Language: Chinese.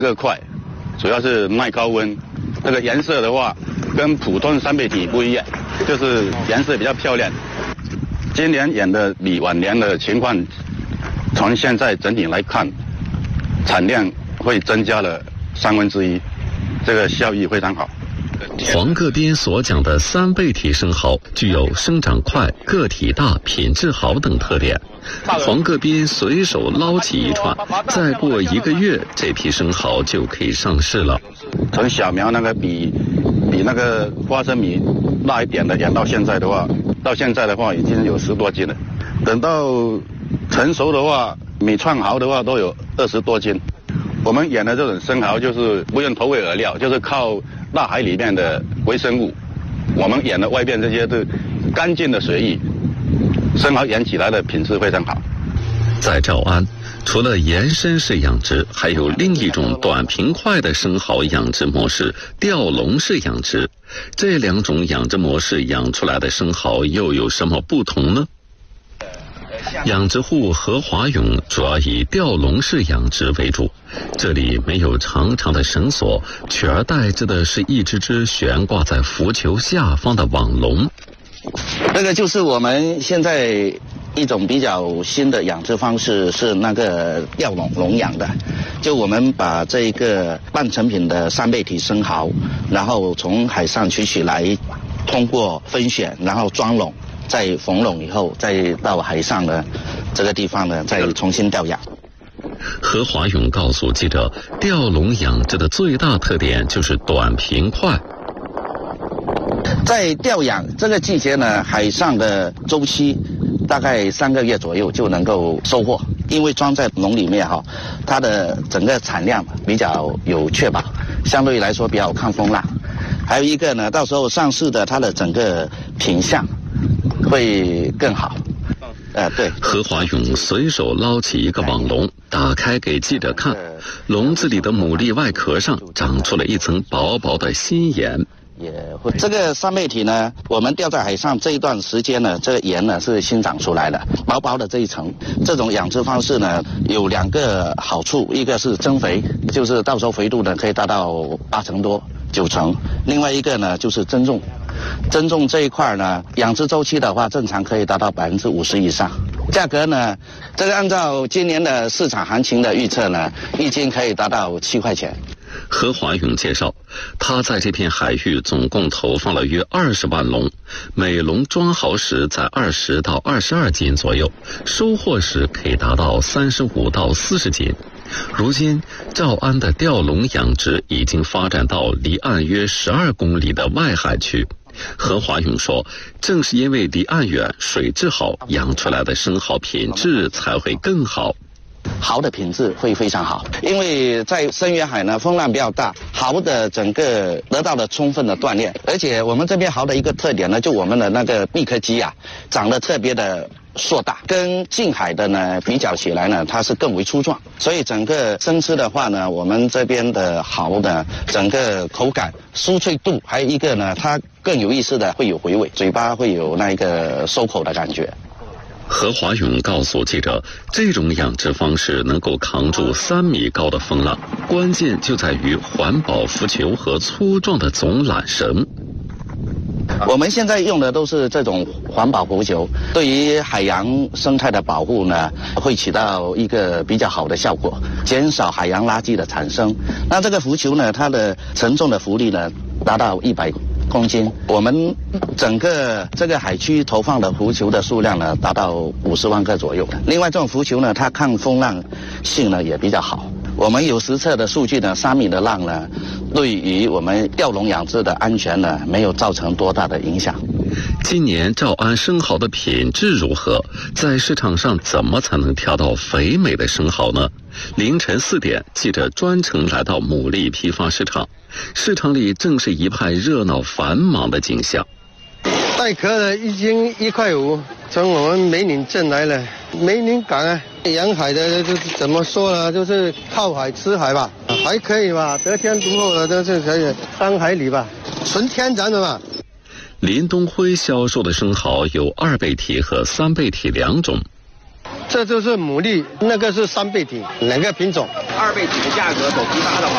个块，主要是耐高温。那个颜色的话，跟普通三倍体不一样，就是颜色比较漂亮。今年养的比往年的情况，从现在整体来看，产量会增加了1/3，这个效益非常好。 黄个边所讲的三倍体生蚝具有生长快、个体大、品质好等特点。黄个边随手捞起一串，再过1个月，这批生蚝就可以上市了。 从小苗那个比那个花生米大一点的养到现在的话，已经有10多斤了。等到成熟的话，米串蚝的话都有20多斤。我们养的这种生蚝就是不用投喂饵料，就是靠大海里面的微生物。我们养的外边这些都干净的水域，生蚝养起来的品质非常好。 在诏安，除了延伸式养殖，还有另一种短平快的生蚝养殖模式——吊笼式养殖。这2种养殖模式养出来的生蚝又有什么不同呢？养殖户何华勇主要以吊笼式养殖为主，这里没有长长的绳索，取而代之的是一只只悬挂在浮球下方的网笼。 这个就是我们现在一种比较新的养殖方式，是那个吊笼养的。就我们把这个半成品的三倍体生蚝，然后从海上取起来，通过分选，然后装笼，再缝笼以后，再到海上的这个地方呢，再重新吊养。 何华勇告诉记者，吊笼养殖的最大特点就是短平快。 在吊养这个季节呢，海上的周期大概3个月左右就能够收获，因为装在笼里面哈，它的整个产量比较有确保，相对来说比较抗风浪。还有一个呢，到时候上市的它的整个品相会更好。对。 何华勇随手捞起一个网笼，打开给记者看，笼子里的牡蛎外壳上长出了一层薄薄的新盐。 这个三倍体呢，我们钓在海上这一段时间呢，这个盐呢是新长出来的，薄薄的这一层。这种养殖方式呢，有2个好处，一个是增肥，就是到时候肥度呢可以达到8成多、9成。另外一个呢就是增重，增重这一块呢，养殖周期的话，正常可以达到50%以上。价格呢，这个按照今年的市场行情的预测呢，1斤可以达到7块钱。 何华勇介绍，他在这片海域总共投放了约20万笼，每笼装好时在20到22斤左右，收获时可以达到35到40斤。如今，诏安的吊笼养殖已经发展到离岸约12公里的外海区。何华勇说，正是因为离岸远、水质好，养出来的生蚝品质才会更好。 蚝的品质会非常好，因为在深远海呢，风浪比较大，蚝的整个得到了充分的锻炼，而且我们这边蚝的一个特点呢，就我们的那个闭壳肌啊，长得特别的硕大，跟近海的呢比较起来呢，它是更为粗壮，所以整个生吃的话呢，我们这边的蚝呢，整个口感、酥脆度，还有一个呢，它更有意思的会有回味，嘴巴会有那一个收口的感觉。 何华勇告诉记者，这种养殖方式能够扛住3米高的风浪，关键就在于环保浮球和粗壮的总缆绳。 我们现在用的都是这种环保浮球，对于海洋生态的保护呢，会起到一个比较好的效果，减少海洋垃圾的产生。那这个浮球呢，它的承重的浮力呢，达到100公斤。我们整个这个海区投放的浮球的数量呢，达到50万个左右。另外，这种浮球呢，它抗风浪性呢也比较好。我们有实测的数据呢，3米的浪呢，对于我们吊笼养殖的安全呢，没有造成多大的影响。 今年诏安生蚝的品质如何？在市场上怎么才能挑到肥美的生蚝呢？凌晨4点，记者专程来到牡蛎批发市场，市场里正是一派热闹繁忙的景象。 带壳的1斤1块5，从我们梅岭镇来了。梅岭港啊，沿海的就怎么说呢，就是靠海吃海吧，还可以吧，得天独厚的都是可以3海里吧，纯天然的嘛。 林东辉销售的生蚝有2倍体和3倍体2种。 这就是牡蛎，那个是3倍体，2个品种。 2倍体的价格走批发的话